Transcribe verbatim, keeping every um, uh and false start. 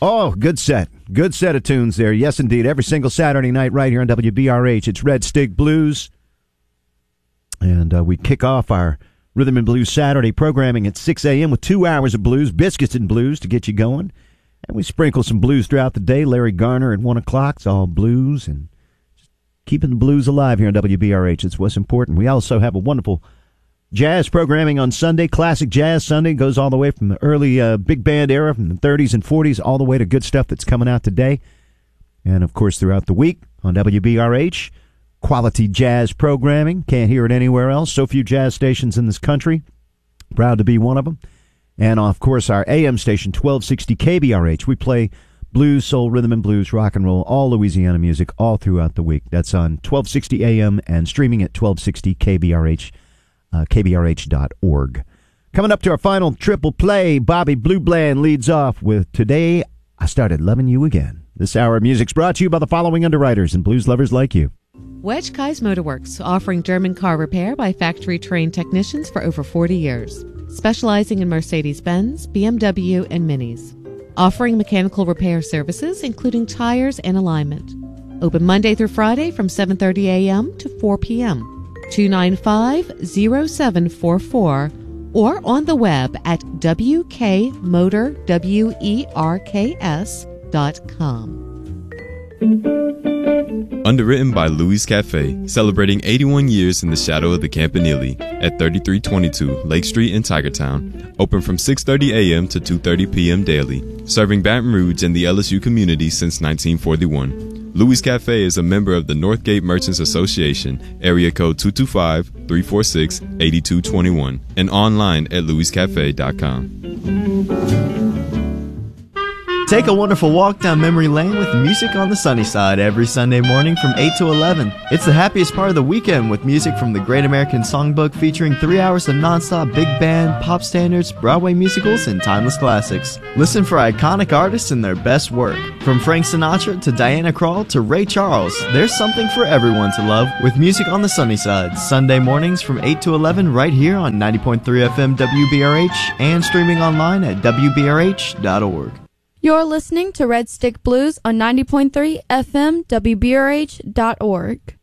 Oh, good set. Good set of tunes there. Yes, indeed. Every single Saturday night right here on W B R H. It's Red Stick Blues. And uh, we kick off our Rhythm and Blues Saturday programming at six a.m. with two hours of blues, biscuits and blues to get you going. And we sprinkle some blues throughout the day. Larry Garner at one o'clock. It's all blues and just keeping the blues alive here on W B R H. It's what's important. We also have a wonderful jazz programming on Sunday. Classic Jazz Sunday goes all the way from the early uh, big band era from the thirties and forties all the way to good stuff that's coming out today. And, of course, throughout the week on W B R H, quality jazz programming. Can't hear it anywhere else. So few jazz stations in this country. Proud to be one of them. And, of course, our A M station, twelve sixty K B R H. We play blues, soul, rhythm and blues, rock and roll, all Louisiana music all throughout the week. That's on twelve sixty A M and streaming at twelve sixty K B R H. Uh, K B R H dot org. Coming up to our final triple play, Bobby Blue Bland leads off with Today I Started Loving You Again. This hour of music's brought to you by the following underwriters and blues lovers like you. Wedge Kai's Motorworks, offering German car repair by factory-trained technicians for over forty years. Specializing in Mercedes-Benz, B M W, and Minis. Offering mechanical repair services, including tires and alignment. Open Monday through Friday from seven thirty a.m. to four p.m. two nine five, zero seven four four or on the web at w k motor werks dot com. Underwritten by Louis Cafe, celebrating eighty-one years in the shadow of the Campanile at thirty-three twenty-two Lake Street in Tigertown. Open from six thirty a.m. to two thirty p.m. daily, serving Baton Rouge and the L S U community since nineteen forty-one. Louis Cafe is a member of the Northgate Merchants Association, area code two two five, three four six, eight two two one, and online at louis cafe dot com. Take a wonderful walk down memory lane with music on the sunny side every Sunday morning from eight to eleven. It's the happiest part of the weekend with music from the Great American Songbook featuring three hours of nonstop big band, pop standards, Broadway musicals, and timeless classics. Listen for iconic artists and their best work. From Frank Sinatra to Diana Krall to Ray Charles, there's something for everyone to love with music on the sunny side. Sunday mornings from eight to eleven right here on ninety point three F M W B R H and streaming online at w b r h dot org. You're listening to Red Stick Blues on ninety point three F M W B R H dot org.